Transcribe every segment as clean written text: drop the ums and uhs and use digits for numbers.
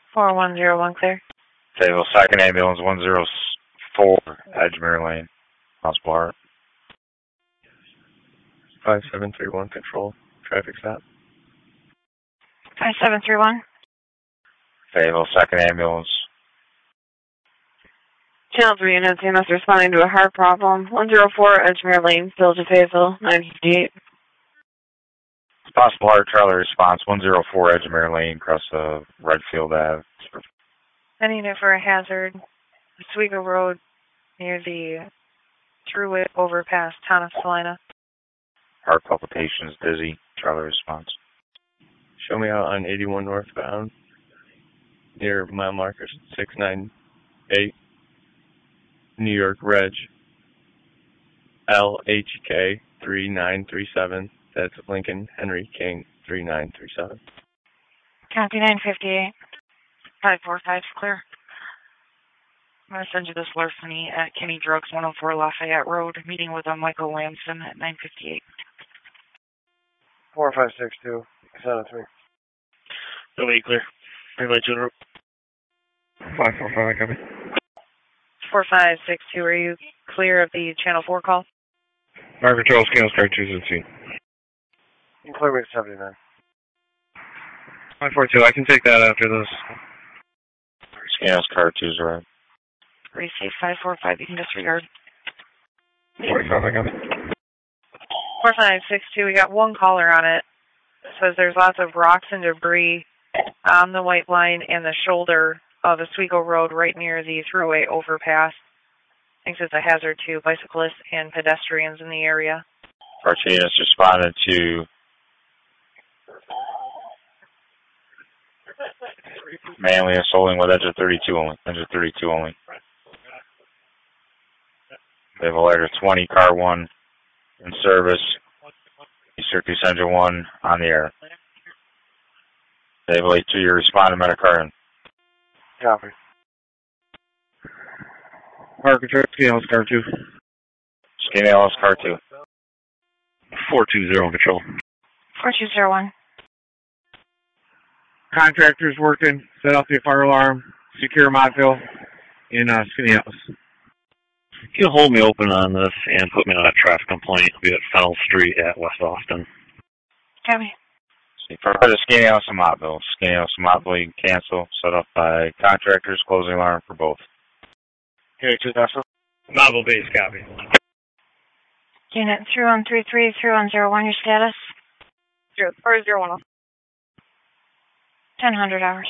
4101 clear. Fayetteville, second ambulance, 104, Edgemere Lane, Possible Heart. 5731 control, traffic stop. 5731. Fayetteville, second ambulance. Channel 3 units, EMS responding to a heart problem. 104 Edgemere Lane, Village of Fayetteville, 958. Possible Heart trailer response, 104 Edgemere Lane, across Redfield Ave. Any unit for a hazard, Oswego Road, near the thruway overpass, town of Salina. Heart palpitations, dizzy, trailer response. Show me out on 81 northbound, near mile marker 698, New York Reg, LHK 3937. That's Lincoln Henry King 3937. Copy 958. 545 clear. I'm going to send you this larceny at Kenny Drugs, 104 Lafayette Road, meeting with Michael Lamson at 958. 4562, 703. Nobody clear. Everybody to the rope. 545, copy. 4562, are you clear of the Channel 4 call? Mark Control, Scales, Car 217. You can clear me at 79. 542, I can take that after this. Scales, Car 2's right. Receive 545, you can disregard. 45, I got it. 4562, we got one caller on it. It says there's lots of rocks and debris on the white line and the shoulder of Oswego Road right near the thruway overpass. Thinks it's a hazard to bicyclists and pedestrians in the area. Cartagena responded to Manley assaulting with edge of 32 only. Edge of 32 only. They have a letter 20, car 1 in service. Circus Engine 1 on the air. They have a late 2, you're responding, Medicar in. Copy. Mark Control, Scales, Car 2. Scales, Car 2. 420 control. 4201. Contractors working, set off the fire alarm, secure Montville in Skinny House. You can hold me open on this and put me on a traffic complaint. It'll be at Fennell Street at West Austin. Copy. For the Skinny House and Mottville. Skinny House and Mottville, you can cancel. Set up by contractors, closing alarm for both. Okay, 2000. Mottville base, copy. Unit 3133, 3101, your status? 010. 1000 hours.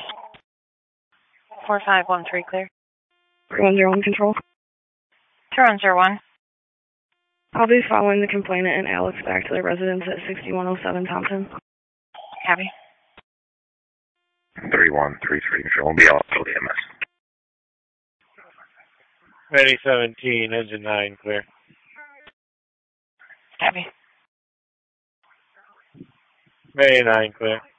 4513 clear. 3101 control. 3101. I'll be following the complainant and Alex back to their residence at 6107 Thompson. Copy. 3133 control will be all EMS. Ready 17, engine 9, clear. Copy. Ready 9, clear.